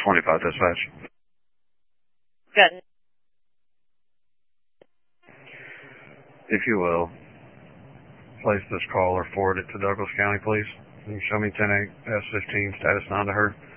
25 dispatch. Good. If you will, place this call or forward it to Douglas County, please. Can you show me 10-8 S15 status 9 to her?